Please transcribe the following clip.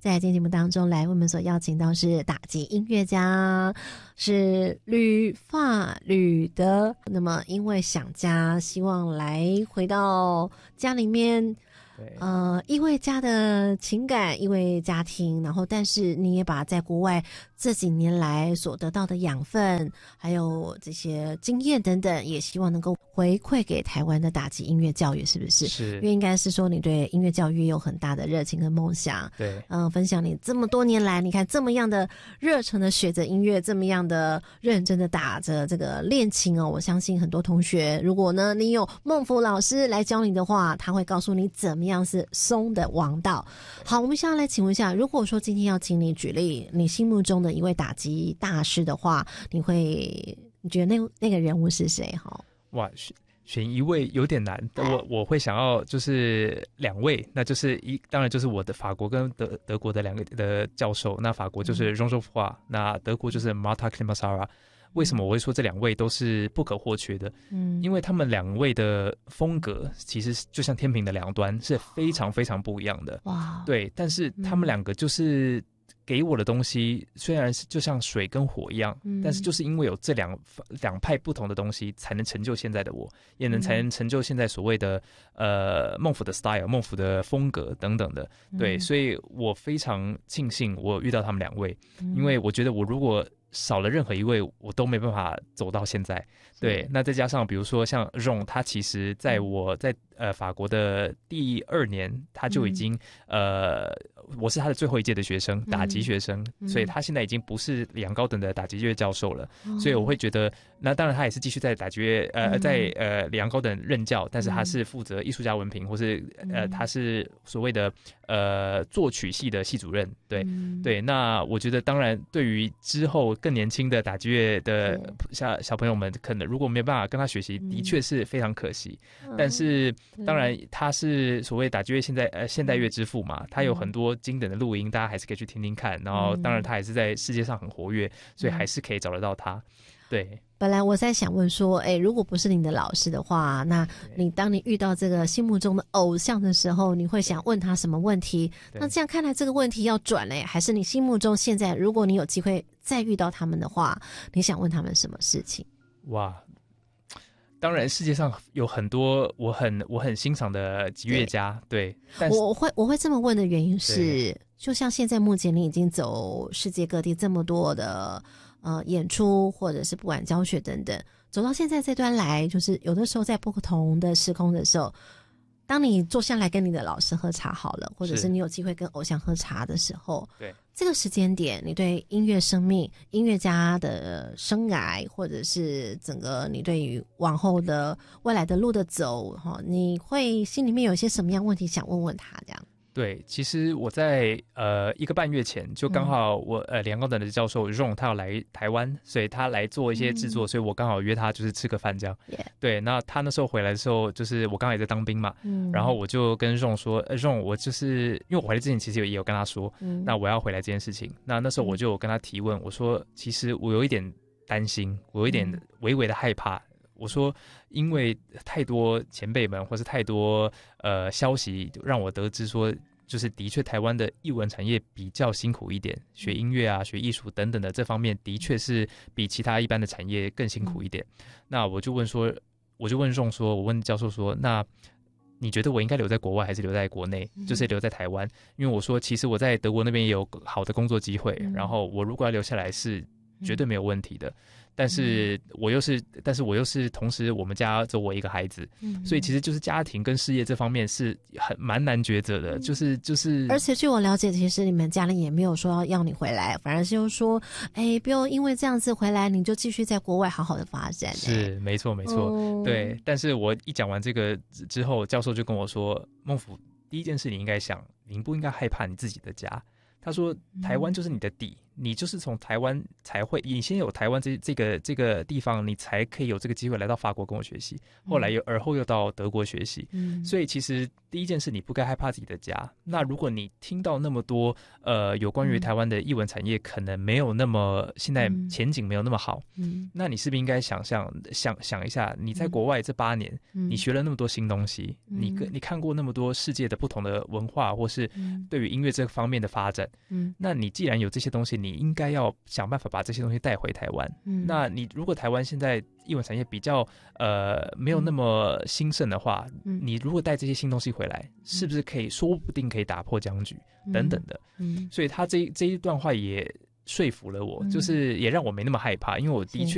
在今天节目当中来为我们所邀请到是打击音乐家，是吕发吕德。那么因为想家，希望来回到家里面，因为家的情感，因为家庭，然后但是你也把在国外这几年来所得到的养分，还有这些经验等等，也希望能够回馈给台湾的打击音乐教育，是不是？ 是， 因为应该是说你对音乐教育有很大的热情跟梦想。 对， 分享你这么多年来，你看这么样的热忱的学着音乐，这么样的认真的打着这个练琴哦，我相信很多同学，如果呢你有孟福老师来教你的话，他会告诉你怎么样是松的王道。好，我们现在来请问一下，如果说今天要请你举例你心目中的一位打击大师的话，你觉得那个人物是谁？哈， 哇，选一位有点难，我会想要就是2位，那就是当然就是我的法国跟德国的2个的教授，那法国就是 Jean Geoffroy，那德国就是 Marta Klimansara。为什么我会说这2位都是不可或缺的？因为他们2位的风格其实就像天平的2端，是非常非常不一样的。哇，对，但是他们2个就是给我的东西，虽然是就像水跟火一样，但是就是因为有这两派不同的东西，才能成就现在的我，也才能成就现在所谓的孟府的 style、孟府的风格等等的。对，所以我非常庆幸我遇到他们2位，因为我觉得我如果少了任何一位，我都没办法走到现在。对，那再加上比如说像 Jean， 他其实在我在法国的第2年，他就已经我是他的最后一届的学生，打击学生，所以他现在已经不是里昂高等的打击乐教授了。所以我会觉得，那当然他也是继续在打击乐在里昂高等任教，但是他是负责艺术家文凭，或是他是所谓的作曲系的系主任。对对，那我觉得当然对于之后更年轻的打击乐的小朋友们，可能如果没办法跟他学习，的确是非常可惜。但是当然他是所谓打击乐现代乐之父嘛，他有很多经典的录音，大家还是可以去听听看。然后当然他也是在世界上很活跃，所以还是可以找得到他。对， 本来我在想问说，如果不是你的老师的话，那当你遇到这个心目中的偶像的时候，你会想问他什么问题？那这样看来这个问题要转嘞，还是你心目中现在如果你有机会再遇到他们的话，你想问他们什么事情？ 哇，当然世界上有很多我很欣赏的吉乐家。对，但是我会这么问的原因是，就像现在目前你已经走世界各地这么多的演出，或者是不管教学等等，走到现在这端来，就是有的时候在不同的时空的时候，当你坐下来跟你的老师喝茶好了，或者是你有机会跟偶像喝茶的时候， 对这个时间点，你对音乐生命、音乐家的生涯，或者是整个你对于往后的未来的路的走，你会心里面有一些什么样问题想问问他这样？ 对，其实我在1个半月前就刚好我里昂高等的教授 Jean 他要来台湾，所以他来做一些制作，所以我刚好约他就是吃个饭这样。对，那他那时候回来的时候，就是我刚好也在当兵嘛，然后我就跟 Jean 说，Jean 我就是因为我回来之前其实也有跟他说，那我要回来这件事情。那时候我就有跟他提问，我说其实我有一点担心，我有一点微微的害怕。我说，因为太多前辈们或是太多消息让我得知说，就是的确台湾的艺文产业比较辛苦一点，学音乐啊、学艺术等等的这方面，的确是比其他一般的产业更辛苦一点。那我就问Jean说，我问教授说，那你觉得我应该留在国外还是留在国内？就是留在台湾，因为我说其实我在德国那边也有好的工作机会，然后我如果要留下来是绝对没有问题的。但是我又是同时我们家只有我一个孩子，所以其实就是家庭跟事业这方面是蛮难抉择的，就是而且据我了解，其实你们家人也没有说要你回来，反而是就说不用因为这样子回来你就继续在国外好好的发展。 是没错对。但是我一讲完这个之后，教授就跟我说，孟甫第一件事你应该想，你不应该害怕你自己的家。他说台湾就是你的底， 你就是从台湾才会，你先有台湾这个地方，你才可以有这个机会来到法国跟我学习，后来而后又到德国学习。所以其实第一件事，你不该害怕自己的家。那如果你听到那么多有关于台湾的艺文产业可能没有那么现在前景没有那么好，那你是不是应该想一下，你在国外这8年，你学了那么多新东西，你看过那么多世界的不同的文化，或是对于音乐这方面的发展，那你既然有这些东西，你应该要想办法把这些东西带回台湾。那你如果台湾现在艺文产业比较没有那么兴盛的话，你如果带这些新东西回来，是不是可以说不定可以打破僵局等等的。所以他这一段话也说服了我，就是也让我没那么害怕，因为我的确